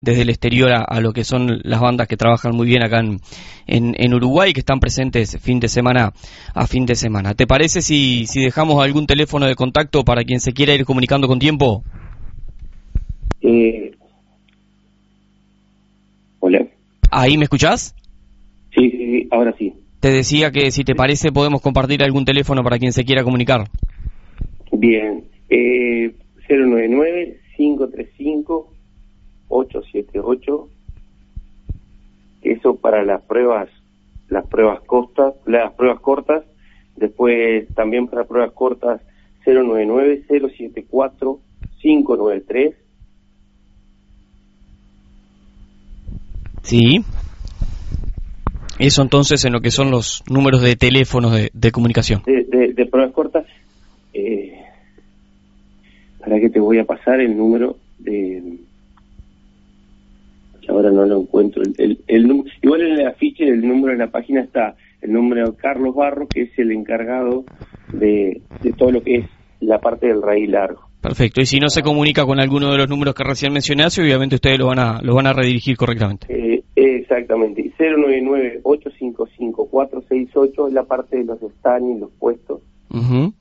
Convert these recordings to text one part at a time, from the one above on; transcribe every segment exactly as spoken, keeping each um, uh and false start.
desde el exterior a, a lo que son las bandas que trabajan muy bien acá en, en, en Uruguay, que están presentes fin de semana a fin de semana. ¿Te parece si, si dejamos algún teléfono de contacto para quien se quiera ir comunicando con tiempo? Eh, hola. ¿Ahí me escuchás? Sí, sí, sí, ahora sí. Te decía que si te parece podemos compartir algún teléfono para quien se quiera comunicar. Bien, eh, cero nueve nueve, cinco tres cinco, ocho siete ocho, eso para las pruebas, las pruebas cortas, las pruebas cortas, después también para pruebas cortas cero nueve nueve, cero siete cuatro, cinco nueve tres. Sí. Eso entonces en lo que son los números de teléfonos de, de comunicación. De, de, de pruebas cortas, eh, para que te voy a pasar el número de... Ahora no lo encuentro. El, el, el, igual en el afiche, el número en la página está el número de Carlos Barro, que es el encargado de, de todo lo que es la parte del raíz largo. Perfecto. Y si no se comunica con alguno de los números que recién mencionaste, obviamente ustedes lo van a lo van a redirigir correctamente. Eh, exactamente. cero nueve nueve, ocho cinco cinco, cuatro seis ocho es la parte de los stands y los puestos. Uh-huh.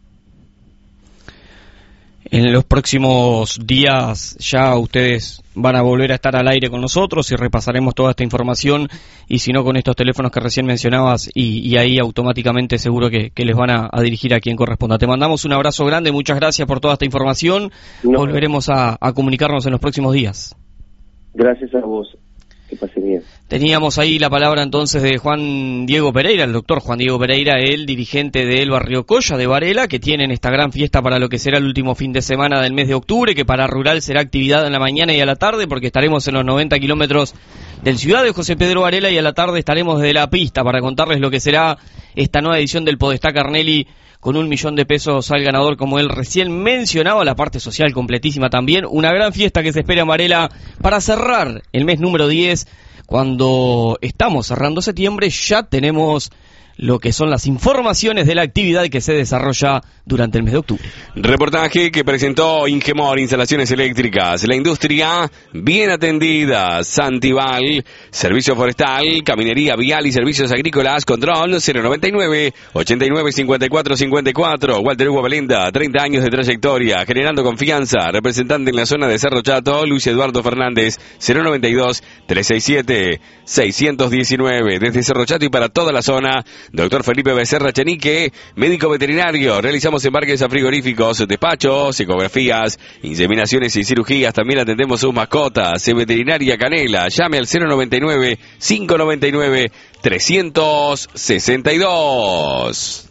En los próximos días ya ustedes van a volver a estar al aire con nosotros y repasaremos toda esta información, y si no con estos teléfonos que recién mencionabas, y, y ahí automáticamente seguro que, que les van a, a dirigir a quien corresponda. Te mandamos un abrazo grande, muchas gracias por toda esta información. No. Volveremos a, a comunicarnos en los próximos días. Gracias a vos. Que pase bien. Teníamos ahí la palabra entonces de Juan Diego Pereira, el doctor Juan Diego Pereira, el dirigente del Barrio Colla de Varela, que tienen esta gran fiesta para lo que será el último fin de semana del mes de octubre, que para Rural será actividad en la mañana y a la tarde, porque estaremos en los noventa kilómetros del Ciudad de José Pedro Varela, y a la tarde estaremos desde la pista para contarles lo que será esta nueva edición del Podestá Carnelli, con un millón de pesos al ganador, como él recién mencionaba, la parte social completísima también, una gran fiesta que se espera en Varela para cerrar el mes número diez. Cuando estamos cerrando septiembre, ya tenemos lo que son las informaciones de la actividad que se desarrolla durante el mes de octubre. Reportaje que presentó Ingemor Instalaciones Eléctricas, la industria bien atendida. Santival, servicio forestal, caminería vial y servicios agrícolas. Control cero noventa y nueve, ochenta y nueve, cincuenta y cuatro cincuenta y cuatro. Walter Hugo Belenda, treinta años de trayectoria, generando confianza. Representante en la zona de Cerro Chato, Luis Eduardo Fernández, cero noventa y dos, trescientos sesenta y siete, seiscientos diecinueve. Desde Cerro Chato y para toda la zona, doctor Felipe Becerra Chenique, médico veterinario. Realizamos embarques a frigoríficos, despachos, ecografías, inseminaciones y cirugías. También atendemos sus mascotas. Veterinaria Canela. Llame al cero noventa y nueve, cinco noventa y nueve, trescientos sesenta y dos.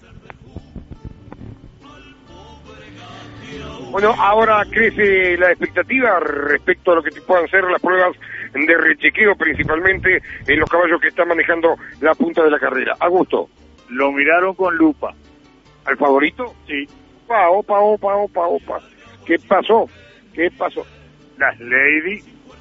Bueno, ahora crece la expectativa respecto a lo que puedan ser las pruebas de rechequeo, principalmente en los caballos que están manejando la punta de la carrera. Augusto. Lo miraron con lupa. ¿Al favorito? Sí. Opa, opa, opa, opa, opa. ¿Qué pasó? ¿Qué pasó? Las Lady.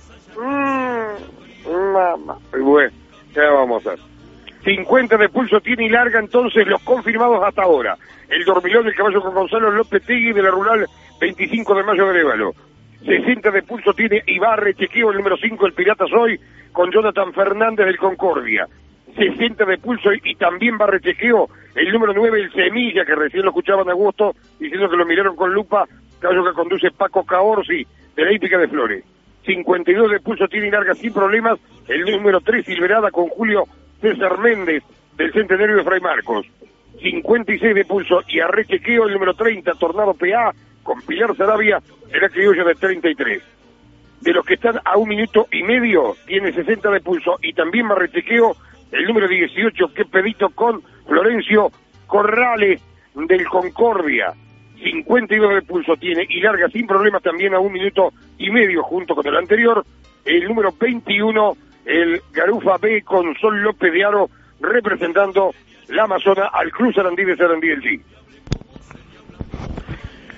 Mmm, mamá. Bueno, ¿qué vamos a hacer? cincuenta de pulso tiene y larga entonces los confirmados hasta ahora. El dormilón del caballo con Gonzalo López Tegui de la Rural veinticinco de mayo de Évalo. sesenta de pulso tiene Ibarre Chequeo, el número cinco, el Pirata Soy, con Jonathan Fernández del Concordia. sesenta de pulso y, y también Barre Chequeo, el número nueve, el Semilla, que recién lo escuchaban a Augusto, diciendo que lo miraron con lupa, caballo que conduce Paco Caorsi, de la Hípica de Flores. cincuenta y dos de pulso tiene y larga sin problemas, el número tres, Silverada, con Julio César Méndez, del Centenario de Fray Marcos. cincuenta y seis de pulso y Arre Chequeo, el número treinta, Tornado P A, con Pilar Sarabia, era criolla de treinta y tres. De los que están a un minuto y medio, tiene sesenta de pulso y también Barre Chequeo, el número dieciocho, que pedito con Florencio Corrales del Concordia. cincuenta y dos de pulso tiene y larga sin problemas también a un minuto y medio junto con el anterior. El número veintiuno, el Garufa B con Sol López de Aro, representando la Amazona al Club Sarandí de Sarandí del G.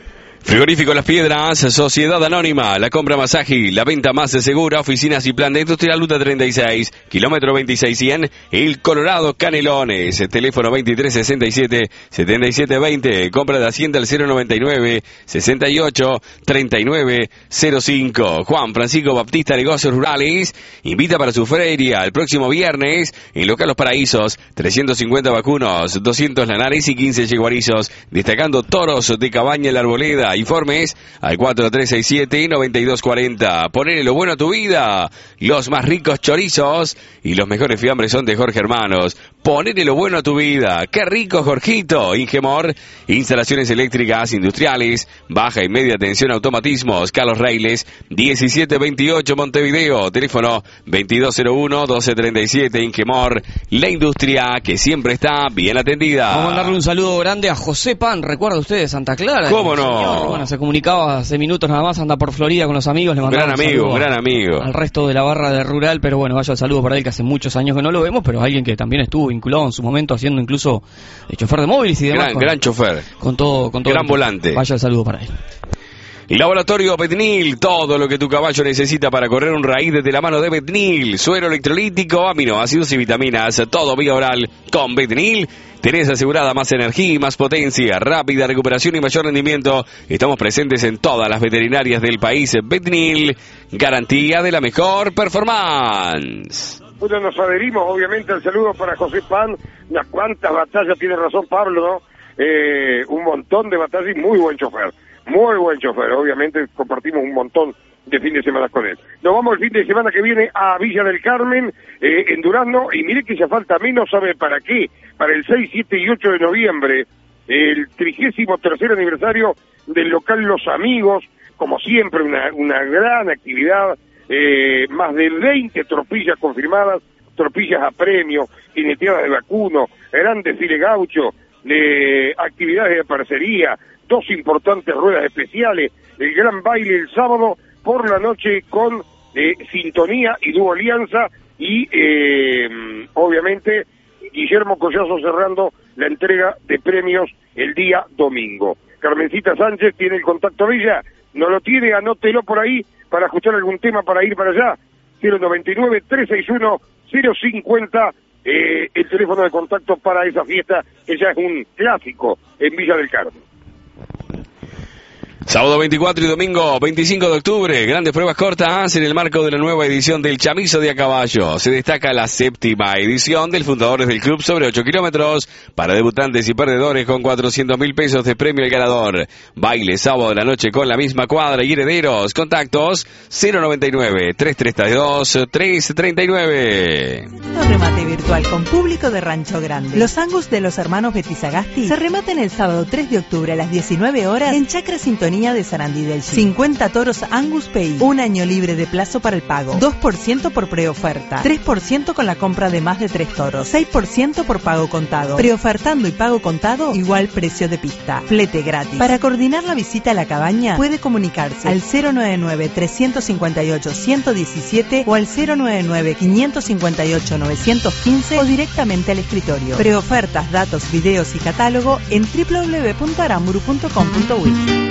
Frigorífico Las Piedras, Sociedad Anónima, la compra más ágil, la venta más segura, oficinas y plan de industrial, Ruta treinta y seis, kilómetro veintiséis cien, El Colorado, Canelones, teléfono veintitrés sesenta y siete, setenta y siete veinte, compra de Hacienda al cero noventa y nueve, sesenta y ocho, treinta y nueve cero cinco. Juan Francisco Baptista Negocios Rurales invita para su feria el próximo viernes en Local Los Paraísos, trescientos cincuenta vacunos, doscientos lanares y quince yeguarizos, destacando toros de cabaña en la Arboleda. Informes al cuatro tres seis siete, nueve dos cuatro cero. Ponele lo bueno a tu vida. Los más ricos chorizos y los mejores fiambres son de Jorge Hermanos. Ponele lo bueno a tu vida. ¡Qué rico, Jorgito! Ingemor, instalaciones eléctricas industriales, baja y media tensión, automatismos. Carlos Reiles, diecisiete veintiocho, Montevideo. Teléfono veintidós cero uno, doce treinta y siete. Ingemor, la industria que siempre está bien atendida. Vamos a darle un saludo grande a José Pan. ¿Recuerda usted de Santa Clara? ¿Cómo no? Señor, bueno, se comunicaba hace minutos nada más, anda por Florida con los amigos. Le Gran amigo, gran amigo. Al resto de la barra de Rural, pero bueno, vaya el saludo para él, que hace muchos años que no lo vemos, pero alguien que también estuvo vinculado en su momento haciendo incluso de chofer de móviles y demás. Gran, con, gran chofer. Con todo, con todo. Gran volante. Vaya el saludo para él. Laboratorio Betnil, todo lo que tu caballo necesita para correr un raíz de la mano de Betnil. Suero electrolítico, aminoácidos y vitaminas, todo vía oral. Con Betnil tenés asegurada más energía y más potencia, rápida recuperación y mayor rendimiento. Estamos presentes en todas las veterinarias del país. Betnil, garantía de la mejor performance. Bueno, nos adherimos obviamente al saludo para José Pan. Unas cuantas batallas, tiene razón Pablo, ¿no? Eh, un montón de batallas y muy buen chofer. Muy buen chofer, obviamente compartimos un montón de fin de semana con él. Nos vamos el fin de semana que viene a Villa del Carmen, eh, en Durazno, y mire que ya falta menos, ¿sabe para qué? Para el seis, siete y ocho de noviembre, el trigésimo tercer aniversario del local Los Amigos, como siempre una, una gran actividad, eh, más de veinte tropillas confirmadas, tropillas a premio, jineteadas de vacuno, gran desfile gaucho, de actividades de parcería, dos importantes ruedas especiales, el gran baile el sábado por la noche con eh, Sintonía y Dúo Alianza y eh, obviamente Guillermo Collazo cerrando la entrega de premios el día domingo. Carmencita Sánchez tiene el contacto de ella, no lo tiene, anótelo por ahí para escuchar algún tema para ir para allá, cero noventa y nueve, trescientos sesenta y uno, cero cincuenta, eh, el teléfono de contacto para esa fiesta que ya es un clásico en Villa del Carmen. Sábado veinticuatro y domingo veinticinco de octubre, grandes pruebas cortas en el marco de la nueva edición del Chamizo de a Caballo. Se destaca la séptima edición del Fundadores del Club sobre ocho kilómetros para debutantes y perdedores con cuatrocientos mil pesos de premio al ganador. Baile sábado de la noche con la misma cuadra y herederos. Contactos cero noventa y nueve, trescientos treinta y dos, trescientos treinta y nueve. Remate virtual con público de Rancho Grande. Los Angus de los hermanos Betizagasti se rematan el sábado tres de octubre a las diecinueve horas en Chacra Sintonía de Sarandí del Chi. cincuenta toros Angus P I. Un año libre de plazo para el pago. dos por ciento por preoferta. tres por ciento con la compra de más de tres toros. seis por ciento por pago contado. Preofertando y pago contado, igual precio de pista. Flete gratis. Para coordinar la visita a la cabaña, puede comunicarse al cero noventa y nueve, trescientos cincuenta y ocho, ciento diecisiete o al cero noventa y nueve, quinientos cincuenta y ocho, novecientos quince o directamente al escritorio. Preofertas, datos, videos y catálogo en doble u doble u doble u punto aramburu punto com punto uy.